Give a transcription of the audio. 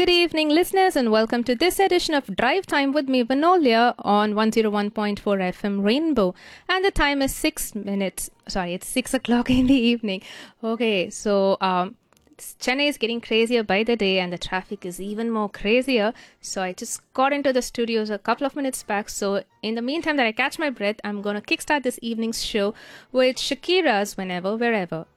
evening, listeners, and welcome to this edition of Drive Time with me, Vanolia, on 101.4 FM Rainbow. And the time is 6 minutes. Sorry, it's 6 o'clock in the evening. Okay, so Chennai is getting crazier by the day, and the traffic is even more crazier. So I just got into the studios a couple of minutes back. So in the meantime that I catch my breath, I'm going to kickstart this evening's show with Shakira's Whenever, Wherever.